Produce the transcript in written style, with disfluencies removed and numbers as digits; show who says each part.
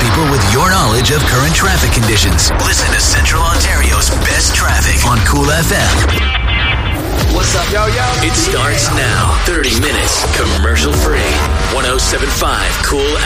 Speaker 1: people with your knowledge of current traffic conditions. Listen to Central Ontario's best traffic on Cool FM.
Speaker 2: What's up, yo?
Speaker 1: It starts now. 30 minutes commercial free. 107.5 Cool